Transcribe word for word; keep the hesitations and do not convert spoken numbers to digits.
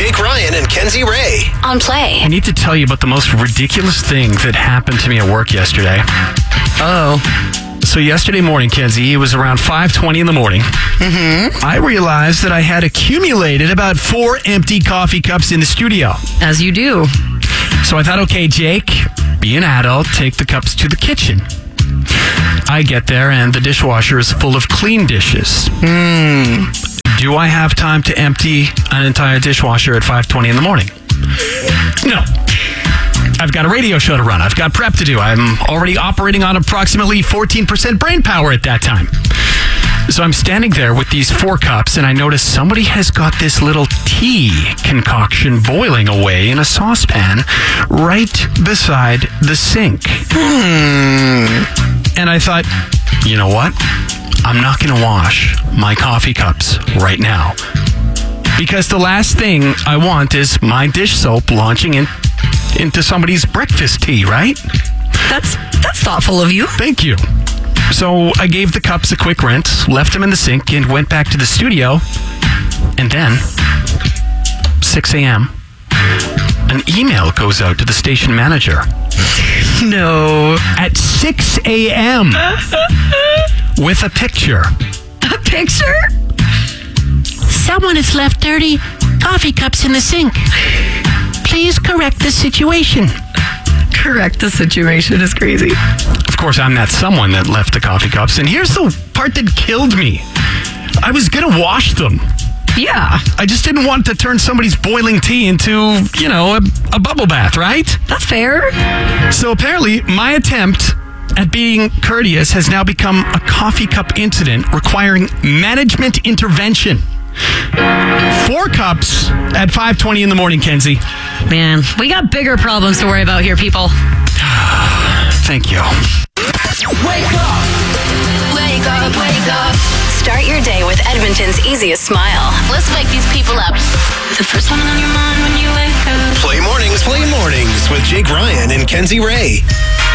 Jake Ryan and Kenzie Ray on Play. I need to tell you about the most ridiculous thing that happened to me at work yesterday. Oh. So yesterday morning, Kenzie, it was around five twenty in the morning. Mm-hmm. I realized that I had accumulated about four empty coffee cups in the studio. As you do. So I thought, okay, Jake, be an adult, take the cups to the kitchen. I get there and the dishwasher is full of clean dishes. Hmm. Do I have time to empty an entire dishwasher at five twenty in the morning? No. I've got a radio show to run. I've got prep to do. I'm already operating on approximately fourteen percent brain power at that time. So I'm standing there with these four cups, and I notice somebody has got this little tea concoction boiling away in a saucepan right beside the sink. Hmm. And I thought, you know what? I'm not going to wash my coffee cups right now. Because the last thing I want is my dish soap launching in, into somebody's breakfast tea, right? That's that's thoughtful of you. Thank you. So I gave the cups a quick rinse, left them in the sink, and went back to the studio. And then, six a.m., an email goes out to the station manager. No. At six a.m. with a picture. A picture? Someone has left dirty coffee cups in the sink. Please correct the situation. Correct the situation is crazy. Of course, I'm that someone that left the coffee cups. And here's the part that killed me. I was going to wash them. Yeah. I just didn't want to turn somebody's boiling tea into, you know, a, a bubble bath, right? That's fair. So apparently, my attempt at being courteous has now become a coffee cup incident requiring management intervention. Four cups at five twenty in the morning, Kenzie. Man, we got bigger problems to worry about here, people. Thank you. Wake up! Wake up, wake up. Start your day with Edmonton's easiest smile. Let's wake these people up. The first one on your mind when you wake up. Play mornings, play mornings with Jake Ryan and Kenzie Ray.